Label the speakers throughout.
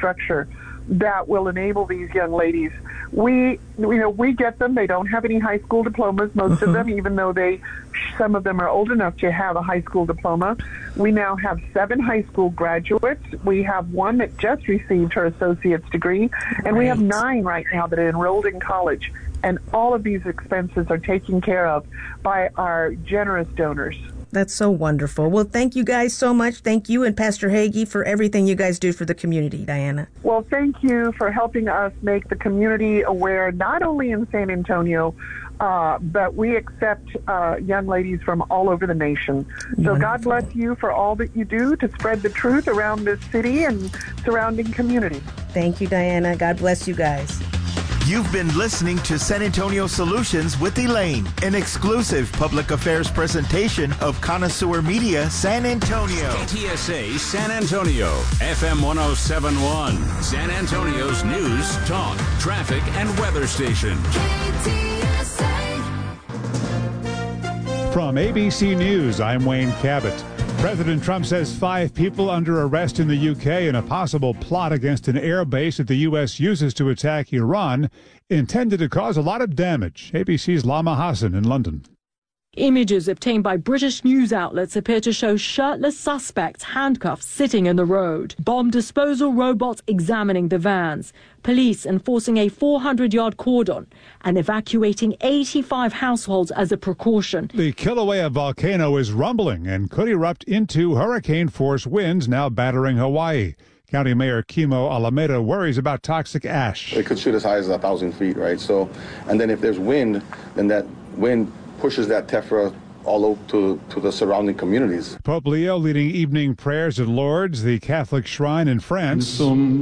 Speaker 1: structure that will enable these young ladies. We get them. They don't have any high school diplomas, most of them, even though some of them are old enough to have a high school diploma. We now have 7 high school graduates. We have one that just received her associate's degree, and we have 9 right now that are enrolled in college. And all of these expenses are taken care of by our generous donors.
Speaker 2: That's so wonderful. Well, thank you guys so much. Thank you and Pastor Hagee for everything you guys do for the community, Diana.
Speaker 1: Well, thank you for helping us make the community aware, not only in San Antonio, but we accept young ladies from all over the nation. So wonderful. God bless you for all that you do to spread the truth around this city and surrounding community.
Speaker 2: Thank you, Diana. God bless you guys.
Speaker 3: You've been listening to San Antonio Solutions with Elaine, an exclusive public affairs presentation of Connoisseur Media San Antonio.
Speaker 4: KTSA San Antonio, FM 107.1, San Antonio's news, talk, traffic, and weather station.
Speaker 5: KTSA.
Speaker 6: From ABC News, I'm Wayne Cabot. President Trump says 5 people under arrest in the UK in a possible plot against an air base that the U.S. uses to attack Iran intended to cause a lot of damage. ABC's Lama Hassan in London.
Speaker 7: Images obtained by British news outlets appear to show shirtless suspects handcuffed sitting in the road, bomb disposal robots examining the vans, police enforcing a 400-yard cordon and evacuating 85 households as a precaution.
Speaker 6: The Kilauea volcano is rumbling and could erupt into hurricane-force winds now battering Hawaii. County Mayor Kimo Alameda worries about toxic ash.
Speaker 8: It could shoot as high as 1,000 feet, right? So, and then if there's wind, then that wind pushes that tephra all over to the surrounding communities.
Speaker 6: Pope Leo leading evening prayers at Lourdes, the Catholic shrine in France.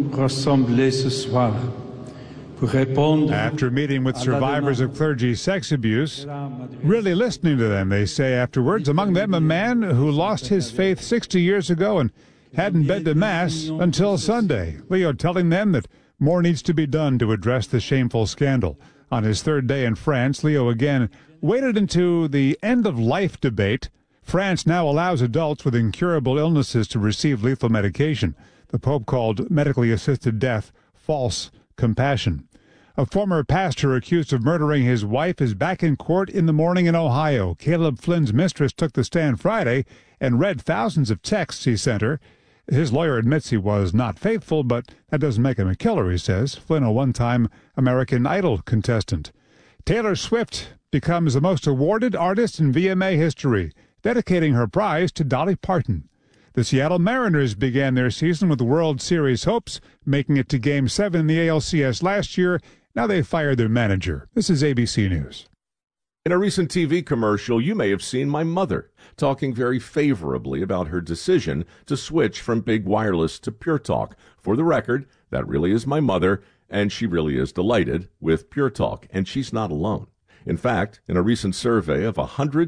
Speaker 6: After meeting with survivors of clergy sex abuse, really listening to them, they say afterwards, among them a man who lost his faith 60 years ago and hadn't been to Mass until Sunday. Leo telling them that more needs to be done to address the shameful scandal. On his 3rd day in France, Leo again waded into the end-of-life debate. France now allows adults with incurable illnesses to receive lethal medication. The Pope called medically assisted death false compassion. A former pastor accused of murdering his wife is back in court in the morning in Ohio. Caleb Flynn's mistress took the stand Friday and read thousands of texts he sent her. His lawyer admits he was not faithful, but that doesn't make him a killer, he says. Flynn, a one-time American Idol contestant. Taylor Swift becomes the most awarded artist in VMA history, dedicating her prize to Dolly Parton. The Seattle Mariners began their season with World Series hopes, making it to Game 7 in the ALCS last year. Now they fired their manager. This is ABC News.
Speaker 9: In a recent TV commercial, you may have seen my mother talking very favorably about her decision to switch from Big Wireless to Pure Talk. For the record, that really is my mother, and she really is delighted with Pure Talk, and she's not alone. In fact, in a recent survey of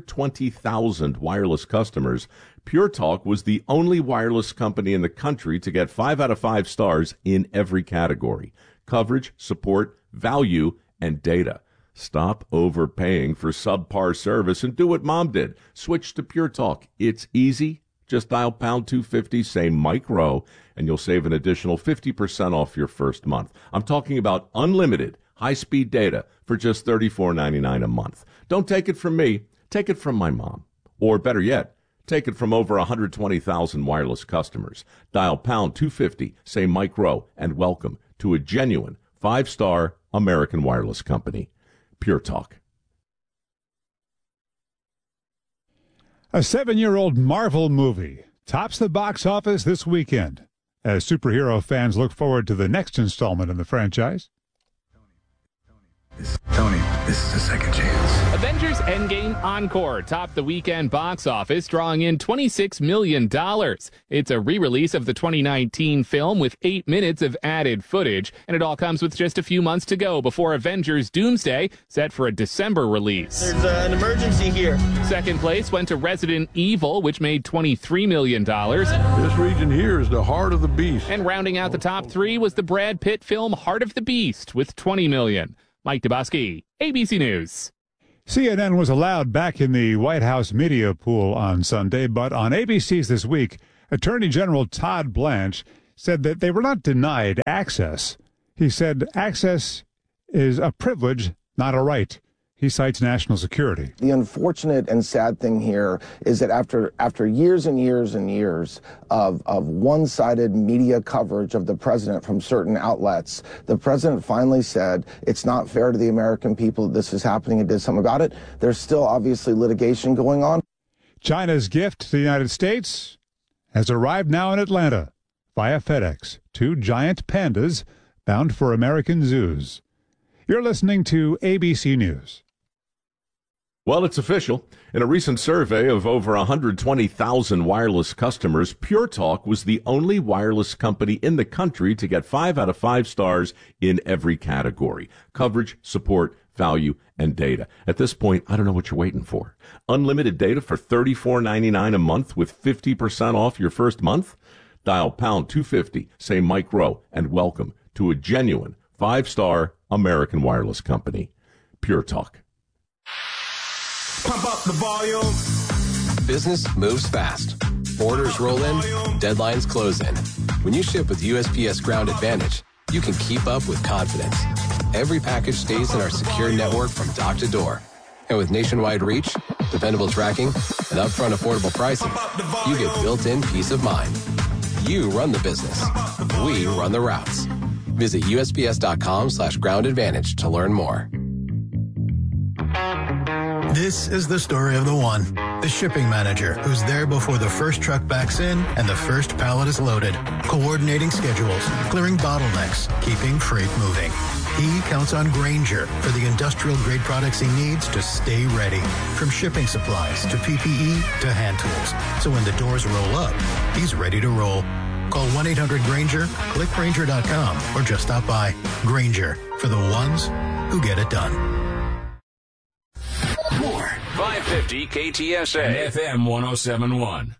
Speaker 9: 120,000 wireless customers, Pure Talk was the only wireless company in the country to get 5 out of 5 stars in every category: coverage, support, value, and data. Stop overpaying for subpar service and do what Mom did. Switch to Pure Talk. It's easy. Just dial pound 250, say Mike Rowe, and you'll save an additional 50% off your first month. I'm talking about unlimited high-speed data for just $34.99 a month. Don't take it from me. Take it from my mom. Or better yet, take it from over 120,000 wireless customers. Dial pound 250, say Mike Rowe, and welcome to a genuine 5-star American wireless company. Pure Talk.
Speaker 6: A 7-year-old Marvel movie tops the box office this weekend as superhero fans look forward to the next installment in the franchise.
Speaker 10: Tony, this is a second chance.
Speaker 11: Avengers Endgame Encore topped the weekend box office, drawing in $26 million. It's a re-release of the 2019 film with 8 minutes of added footage, and it all comes with just a few months to go before Avengers Doomsday, set for a December release.
Speaker 12: There's an emergency here.
Speaker 11: Second place went to Resident Evil, which made $23 million.
Speaker 13: This region here is the heart of the beast.
Speaker 11: And rounding out the top 3 was the Brad Pitt film Heart of the Beast with $20 million. Mike Dubosky, ABC News.
Speaker 6: CNN was allowed back in the White House media pool on Sunday, but on ABC's This Week, Attorney General Todd Blanche said that they were not denied access. He said access is a privilege, not a right. He cites national security.
Speaker 12: The unfortunate and sad thing here is that after years and years and years of one-sided media coverage of the president from certain outlets, the president finally said it's not fair to the American people that this is happening and did something about it. There's still obviously litigation going on.
Speaker 6: China's gift to the United States has arrived now in Atlanta via FedEx. 2 giant pandas bound for American zoos. You're listening to ABC News.
Speaker 9: Well, it's official. In a recent survey of over 120,000 wireless customers, Pure Talk was the only wireless company in the country to get 5 out of 5 stars in every category: coverage, support, value, and data. At this point, I don't know what you're waiting for. Unlimited data for $34.99 a month with 50% off your first month? Dial pound 250, say Mike Rowe, and welcome to a genuine 5-star American wireless company. Pure Talk.
Speaker 10: Pump up the volume.
Speaker 14: Business moves fast. Orders roll in, deadlines close in. When you ship with USPS Ground Advantage, you can keep up with confidence. Every package stays in our secure network from dock to door. And with nationwide reach, dependable tracking, and upfront affordable pricing, you get built-in peace of mind. You run the business. We run the routes. Visit USPS.com/Ground Advantage to learn more.
Speaker 15: This is the story of the one, the shipping manager, who's there before the first truck backs in and the first pallet is loaded, coordinating schedules, clearing bottlenecks, keeping freight moving. He counts on Grainger for the industrial-grade products he needs to stay ready, from shipping supplies to PPE to hand tools. So when the doors roll up, he's ready to roll. Call 1-800-GRAINGER, click Grainger.com, or just stop by. Grainger, for the ones who get it done.
Speaker 4: More 550 KTSA FM 1071.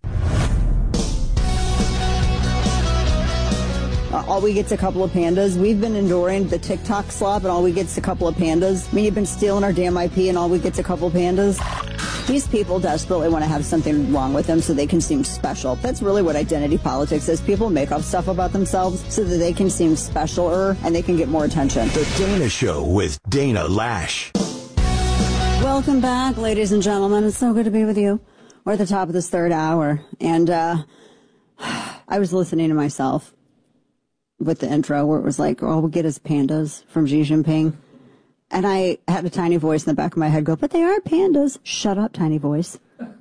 Speaker 16: All we get's a couple of pandas. We've been enduring the TikTok slop, and all we get's a couple of pandas. I mean, you've been stealing our damn IP, and all we get's a couple of pandas. These people desperately want to have something wrong with them so they can seem special. That's really what identity politics is. People make up stuff about themselves so that they can seem specialer and they can get more attention.
Speaker 17: The Dana Show with Dana Lash.
Speaker 16: Welcome back, ladies and gentlemen. It's so good to be with you. We're at the top of this third hour, and I was listening to myself with the intro where it was like, all we get is pandas from Xi Jinping. And I had a tiny voice in the back of my head go, but they are pandas. Shut up, tiny voice.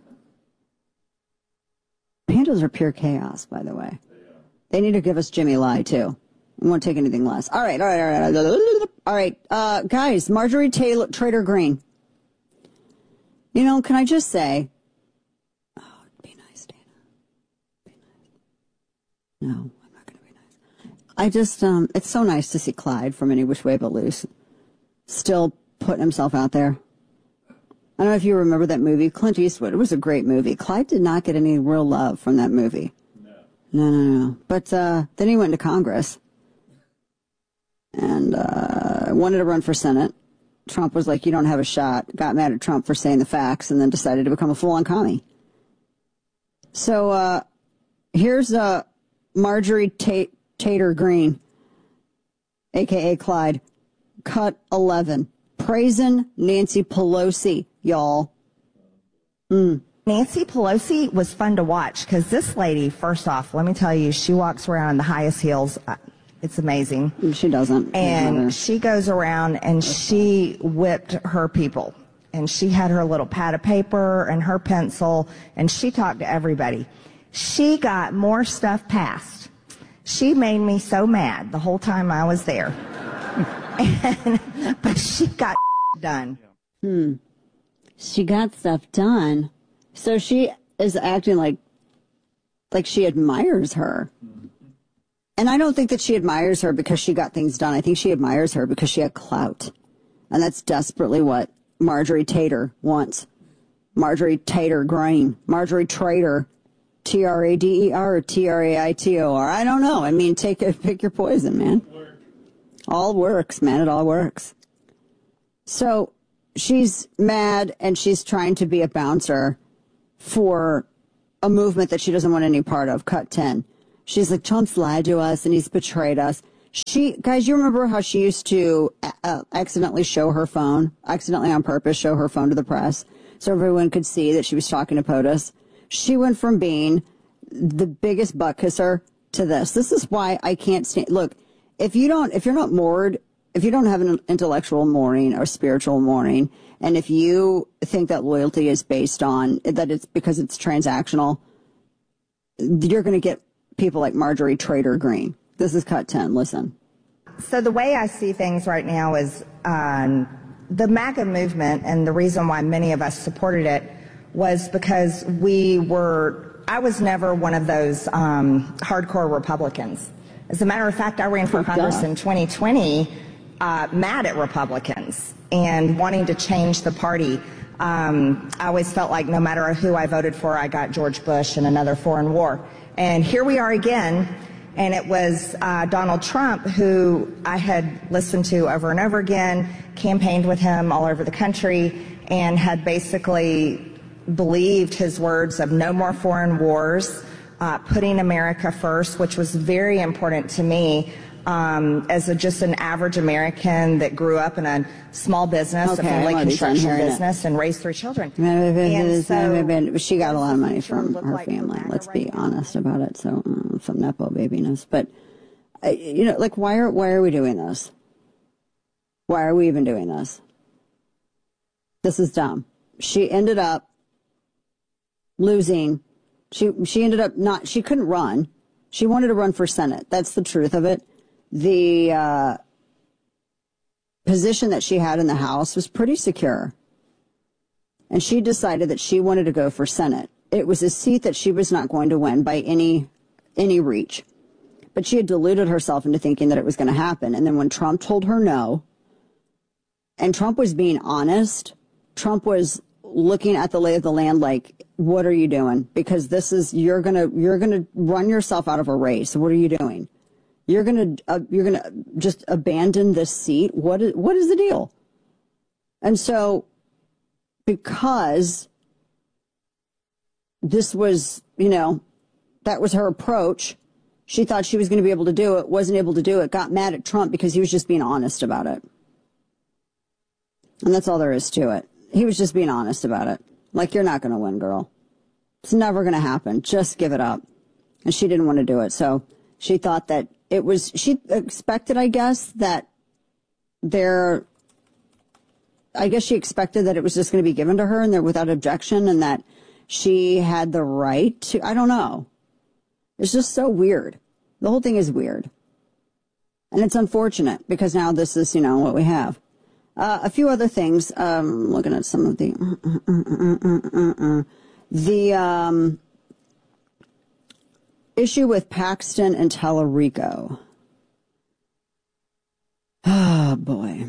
Speaker 16: Pandas are pure chaos, by the way. They need to give us Jimmy Lai, too. I won't take anything less. All right. All right, guys, Marjorie Taylor Greene. You know, can I just say, oh, be nice, Dana. Be nice. No, I'm not going to be nice. I just, it's so nice to see Clyde from Any Which Way But Loose still putting himself out there. I don't know if you remember that movie, Clint Eastwood. It was a great movie. Clyde did not get any real love from that movie. No. But then he went to Congress and wanted to run for Senate. Trump was like, you don't have a shot. Got mad at Trump for saying the facts and then decided to become a full-on commie. So here's Marjorie Taylor Greene, a.k.a. Clyde. Cut 11. Praising Nancy Pelosi, y'all.
Speaker 18: Nancy Pelosi was fun to watch because this lady, first off, let me tell you, she walks around in the highest heels. It's amazing.
Speaker 16: She doesn't.
Speaker 18: And she goes around and she whipped her people. And she had her little pad of paper and her pencil, and she talked to everybody. She got more stuff passed. She made me so mad the whole time I was there. But she got done.
Speaker 16: She got stuff done. So she is acting like she admires her. And I don't think that she admires her because she got things done. I think she admires her because she had clout. And that's desperately what Marjorie Taylor wants. Marjorie Taylor Greene. Marjorie Trader. Trader or Traitor. I don't know. I mean, pick your poison, man. All works, man. It all works. So she's mad and she's trying to be a bouncer for a movement that she doesn't want any part of. Cut 10. She's like, Trump's lied to us and he's betrayed us. Guys, you remember how she used to accidentally show her phone, accidentally on purpose show her phone to the press so everyone could see that she was talking to POTUS? She went from being the biggest butt kisser to this. This is why I can't stand. Look, if you're not moored, if you don't have an intellectual mooring or spiritual mooring, and if you think that loyalty is based on that it's because it's transactional, you're going to get people like Marjorie Trader Greene. This is Cut 10. Listen.
Speaker 18: So the way I see things right now is the MAGA movement, and the reason why many of us supported it was because I was never one of those hardcore Republicans. As a matter of fact, I ran for Congress in 2020 mad at Republicans and wanting to change the party. I always felt like no matter who I voted for, I got George Bush and another foreign war. And here we are again. And it was Donald Trump, who I had listened to over and over again, campaigned with him all over the country, and had basically believed his words of no more foreign wars, putting America first, which was very important to me as just an average American that grew up in a small business, a family construction business, and raised 3 children. And so,
Speaker 16: she got a lot of money from her family. Let's be honest about it. So some nepo babiness, but why are we doing this? Why are we even doing this? This is dumb. She ended up losing. She ended up she couldn't run. She wanted to run for Senate. That's the truth of it. The position that she had in the House was pretty secure. And she decided that she wanted to go for Senate. It was a seat that she was not going to win by any reach. But she had deluded herself into thinking that it was going to happen. And then when Trump told her no, and Trump was being honest, Trump was looking at the lay of the land like, what are you doing? Because you're going to run yourself out of a race. What are you doing? You're going to just abandon this seat. What is the deal? And so, because this was, that was her approach, she thought she was going to be able to do it, wasn't able to do it, got mad at Trump because he was just being honest about it. And that's all there is to it. He was just being honest about it. Like, you're not going to win, girl. It's never going to happen. Just give it up. And she didn't want to do it. So she thought that she expected, I guess, that she expected that it was just going to be given to her and without objection, and that she had the right to, I don't know. It's just so weird. The whole thing is weird. And it's unfortunate because now this is, what we have. A few other things, looking at some of the issue with Paxton and Tallarico. Oh, boy.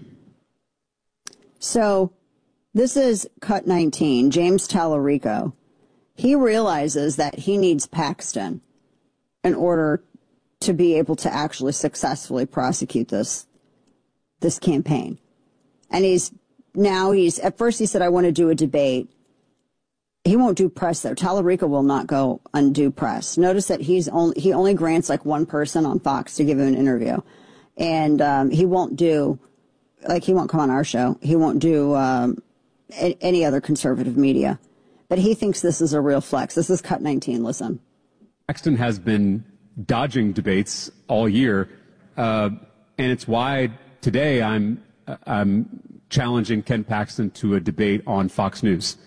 Speaker 16: So this is Cut 19, James Tallarico. He realizes that he needs Paxton in order to be able to actually successfully prosecute this campaign. And at first he said, I want to do a debate. He won't do press, though. Tallarico will not go undue press. Notice that he only grants like one person on Fox to give him an interview. And he won't come on our show. He won't do any other conservative media. But he thinks this is a real flex. This is Cut 19. Listen.
Speaker 19: Paxton has been dodging debates all year. And it's why today I'm challenging Ken Paxton to a debate on Fox News.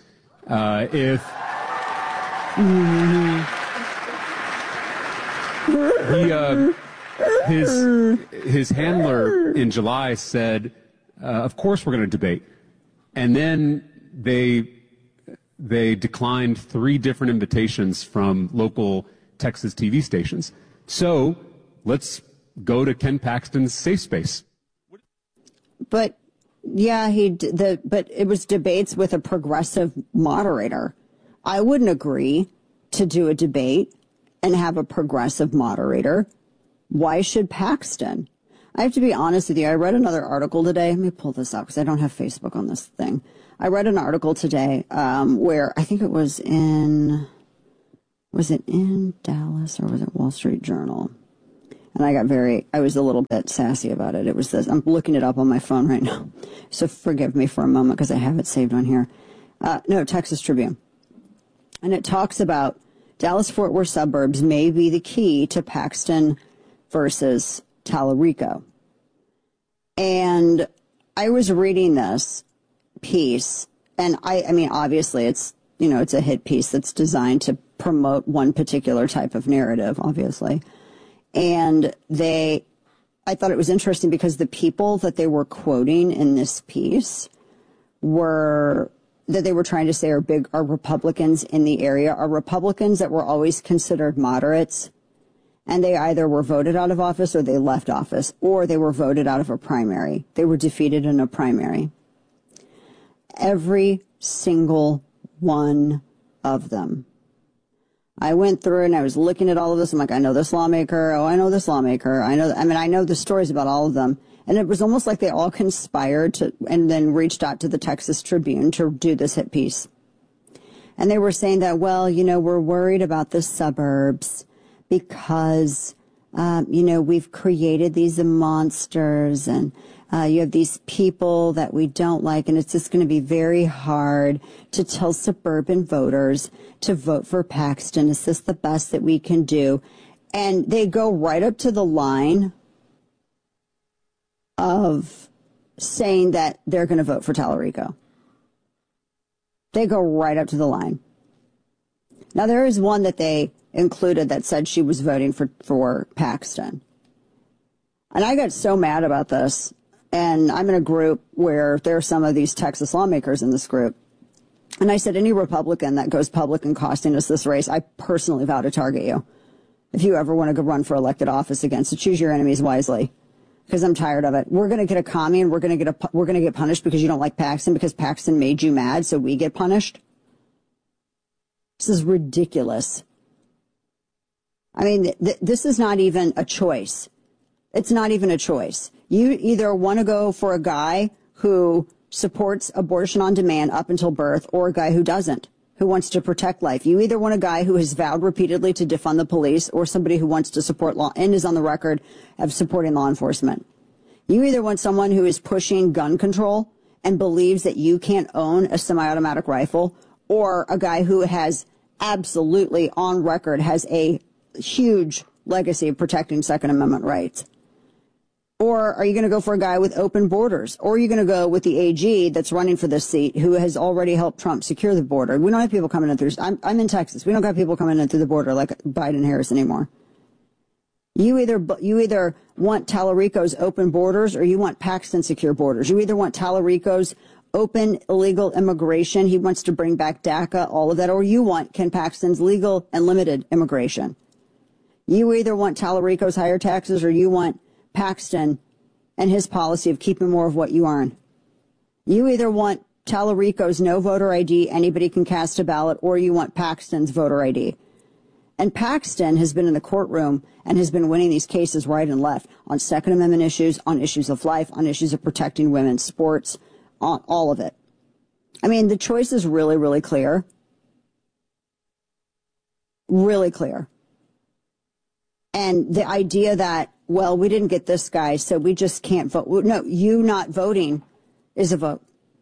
Speaker 19: His handler in July said, of course we're going to debate. And then they declined 3 different invitations from local Texas TV stations. So let's go to Ken Paxton's safe space.
Speaker 16: But yeah, but it was debates with a progressive moderator. I wouldn't agree to do a debate and have a progressive moderator. Why should Paxton? I have to be honest with you. I read another article today. Let me pull this up because I don't have Facebook on this thing. I read an article today where I think it was in Was it in Dallas or was it Wall Street Journal? And I was a little bit sassy about it. It was this. I'm looking it up on my phone right now. So forgive me for a moment because I have it saved on here. No, Texas Tribune. And it talks about Dallas-Fort Worth suburbs may be the key to Paxton versus Tallarico. And I was reading this piece, and I mean, obviously it's a hit piece that's designed to promote one particular type of narrative, obviously. And I thought it was interesting because the people that they were quoting in this piece that they were trying to say are Republicans in the area, are Republicans that were always considered moderates. And they either were voted out of office or they left office, or they were voted out of a primary. They were defeated in a primary. Every single one of them. I went through and I was looking at all of this. I'm like, I know this lawmaker. Oh, I know this lawmaker. I know the stories about all of them. And it was almost like they all conspired to, and then reached out to the Texas Tribune to do this hit piece. And they were saying that, well, we're worried about the suburbs because, we've created these monsters and you have these people that we don't like, and it's just going to be very hard to tell suburban voters to vote for Paxton. Is this the best that we can do? And they go right up to the line of saying that they're going to vote for Tallarico. They go right up to the line. Now, there is one that they included that said she was voting for Paxton. And I got so mad about this. And I'm in a group where there are some of these Texas lawmakers in this group. And I said, any Republican that goes public and costing us this race, I personally vow to target you. If you ever want to go run for elected office again, so choose your enemies wisely. Because I'm tired of it. We're going to get a commie and we're going to get punished because you don't like Paxton because Paxton made you mad, so we get punished. This is ridiculous. I mean, this is not even a choice. It's not even a choice. You either want to go for a guy who supports abortion on demand up until birth or a guy who doesn't, who wants to protect life. You either want a guy who has vowed repeatedly to defund the police or somebody who wants to support law and is on the record of supporting law enforcement. You either want someone who is pushing gun control and believes that you can't own a semi-automatic rifle, or a guy who has absolutely on record has a huge legacy of protecting Second Amendment rights. Or are you going to go for a guy with open borders? Or are you going to go with the AG that's running for this seat who has already helped Trump secure the border? We don't have people coming in through. I'm in Texas. We don't got people coming in through the border like Biden Harris anymore. You either want Tallarico's open borders or you want Paxton secure borders. You either want Tallarico's open illegal immigration. He wants to bring back DACA, all of that. Or you want Ken Paxton's legal and limited immigration. You either want Tallarico's higher taxes or you want Paxton and his policy of keeping more of what you earn. You either want Tallarico's no voter ID, anybody can cast a ballot, or you want Paxton's voter ID. And Paxton has been in the courtroom and has been winning these cases right and left on Second Amendment issues, on issues of life, on issues of protecting women's sports, on all of it. I mean, the choice is really, really clear. Really clear. And the idea that, well, we didn't get this guy, so we just can't vote. No, you not voting is a vote.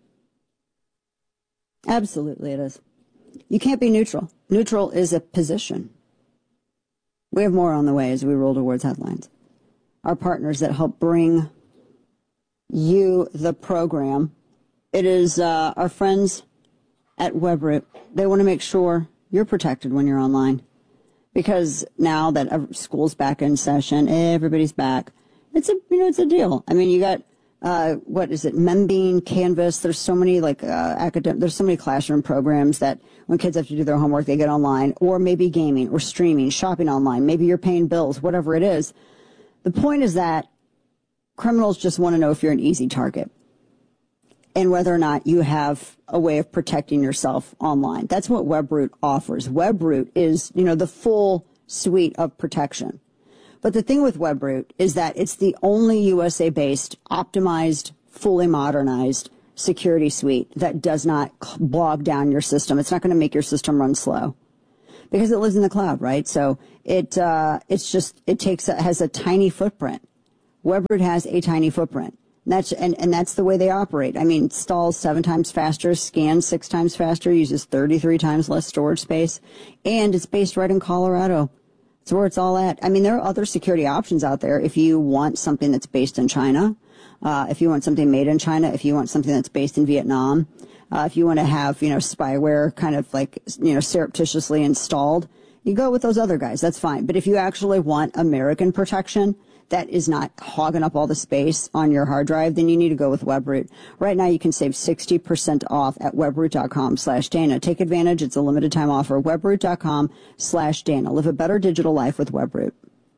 Speaker 16: Absolutely it is. You can't be neutral. Neutral is a position. We have more on the way as we roll towards headlines. Our partners that help bring you the program. It is our friends at WebRoot. They want to make sure you're protected when you're online. Because now that school's back in session, everybody's back. It's a deal. I mean, you got, Membean, Canvas. There's so many there's so many classroom programs that when kids have to do their homework, they get online, or maybe gaming or streaming, shopping online. Maybe you're paying bills, whatever it is. The point is that criminals just want to know if you're an easy target and whether or not you have a way of protecting yourself online. That's what WebRoot offers. WebRoot is, the full suite of protection. But the thing with WebRoot is that it's the only USA-based, optimized, fully modernized security suite that does not bog down your system. It's not going to make your system run slow. because it lives in the cloud, right? So it has a tiny footprint. Webroot has a tiny footprint. That's the way they operate. I mean, installs 7 times faster, scans 6 times faster, uses 33 times less storage space, and it's based right in Colorado. It's where it's all at. I mean, there are other security options out there if you want something that's based in China, if you want something made in China, if you want something that's based in Vietnam, if you want to have, spyware kind of like, surreptitiously installed, you go with those other guys. That's fine. But if you actually want American protection that is not hogging up all the space on your hard drive, then you need to go with Webroot. Right now, you can save 60% off at webroot.com/Dana. Take advantage. It's a limited time offer. Webroot.com/Dana. Live a better digital life with Webroot.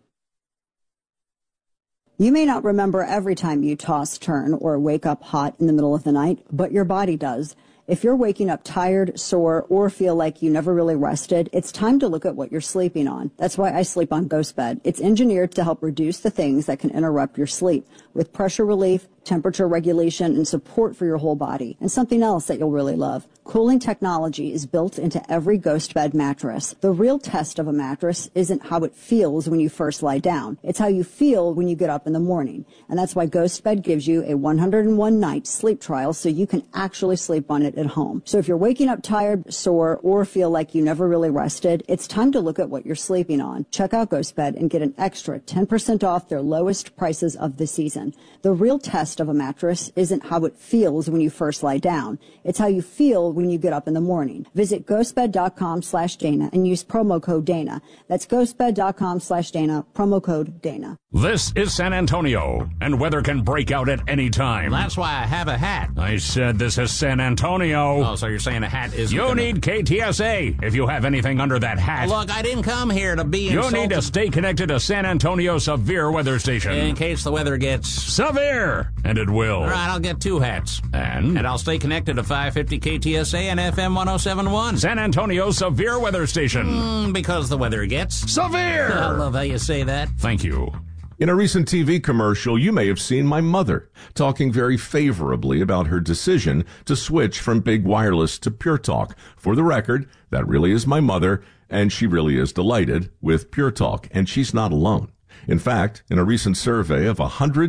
Speaker 16: You may not remember every time you toss, turn, or wake up hot in the middle of the night, but your body does. If you're waking up tired, sore, or feel like you never really rested, it's time to look at what you're sleeping on. That's why I sleep on GhostBed. It's engineered to help reduce the things that can interrupt your sleep with pressure relief, temperature regulation, and support for your whole body. And something else that you'll really love. Cooling technology is built into every GhostBed mattress. The real test of a mattress isn't how it feels when you first lie down. It's how you feel when you get up in the morning. And that's why GhostBed gives you a 101-night sleep trial so you can actually sleep on it at home. So if you're waking up tired, sore, or feel like you never really rested, it's time to look at what you're sleeping on. Check out GhostBed and get an extra 10% off their lowest prices of the season. The real test of a mattress isn't how it feels when you first lie down. It's how you feel when you get up in the morning. Visit ghostbed.com/Dana and use promo code Dana. That's ghostbed.com/Dana, promo code Dana.
Speaker 4: This is San Antonio, and weather can break out at any time.
Speaker 20: That's why I have a hat.
Speaker 4: I said this is San Antonio.
Speaker 20: Oh, so you're saying a hat is...
Speaker 4: You need KTSA if you have anything under that hat.
Speaker 20: Look, I didn't come here to be insulted.
Speaker 4: You need to stay connected to San Antonio Severe Weather Station.
Speaker 20: In case the weather gets...
Speaker 4: severe, and it will.
Speaker 20: All right, I'll get 2 hats.
Speaker 4: And
Speaker 20: I'll stay connected to 550 KTSA and FM 1071.
Speaker 4: San Antonio Severe Weather Station.
Speaker 20: Because the weather gets...
Speaker 4: severe!
Speaker 20: I love how you say that.
Speaker 4: Thank you.
Speaker 9: In a recent TV commercial, you may have seen my mother talking very favorably about her decision to switch from big wireless to Pure Talk. For the record, that really is my mother, and she really is delighted with Pure Talk, and she's not alone. In fact, in a recent survey of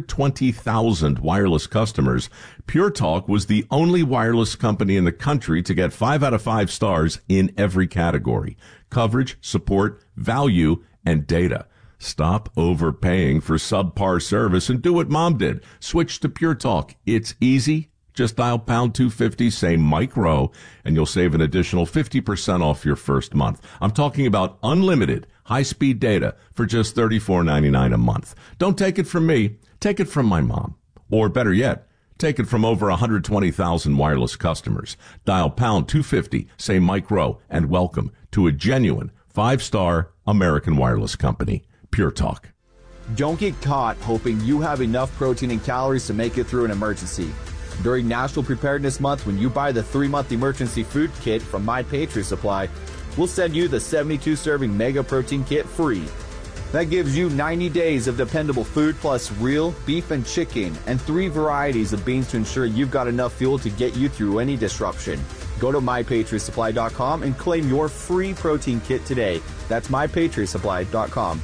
Speaker 9: 120,000 wireless customers, Pure Talk was the only wireless company in the country to get 5 out of 5 stars in every category: coverage, support, value, and data. Stop overpaying for subpar service and do what Mom did. Switch to Pure Talk. It's easy. Just dial pound 250, say Mike Rowe, and you'll save an additional 50% off your first month. I'm talking about unlimited high-speed data for just $34.99 a month. Don't take it from me. Take it from my mom. Or better yet, take it from over 120,000 wireless customers. Dial pound 250, say Mike Rowe, and welcome to a genuine 5-star American wireless company. Pure Talk.
Speaker 21: Don't get caught hoping you have enough protein and calories to make it through an emergency. During National Preparedness Month, when you buy the 3-month emergency food kit from My Patriot Supply, we'll send you the 72-serving Mega Protein Kit free. That gives you 90 days of dependable food plus real beef and chicken and 3 varieties of beans to ensure you've got enough fuel to get you through any disruption. Go to MyPatriotSupply.com and claim your free protein kit today. That's MyPatriotSupply.com.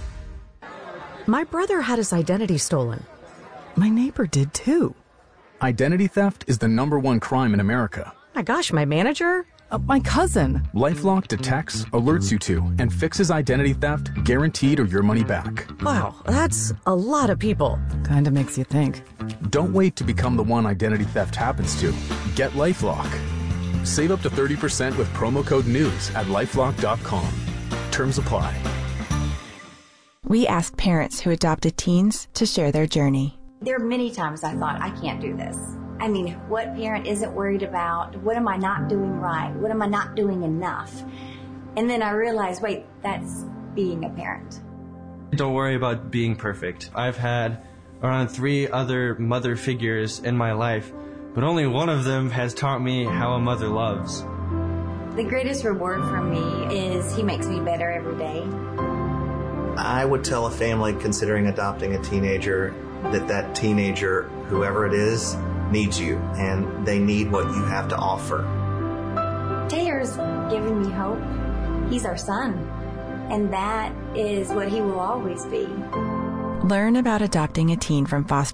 Speaker 22: My brother had his identity stolen. My neighbor did too.
Speaker 23: Identity theft is the #1 crime in America.
Speaker 22: My gosh, my manager?
Speaker 23: My cousin. LifeLock detects, alerts you to, and fixes identity theft, guaranteed or your money back.
Speaker 22: Wow, that's a lot of people. Kinda makes you think.
Speaker 23: Don't wait to become the one identity theft happens to. Get LifeLock. Save up to 30% with promo code NEWS at LifeLock.com. Terms apply.
Speaker 24: We asked parents who adopted teens to share their journey.
Speaker 25: There are many times I thought, I can't do this. I mean, what parent isn't worried about? What am I not doing right? What am I not doing enough? And then I realized, wait, that's being a parent.
Speaker 26: Don't worry about being perfect. I've had around 3 other mother figures in my life, but only one of them has taught me how a mother loves.
Speaker 25: The greatest reward for me is he makes me better every day.
Speaker 27: I would tell a family considering adopting a teenager that teenager, whoever it is, needs you, and they need what you have to offer.
Speaker 25: Taylor's given me hope. He's our son, and that is what he will always be.
Speaker 24: Learn about adopting a teen from foster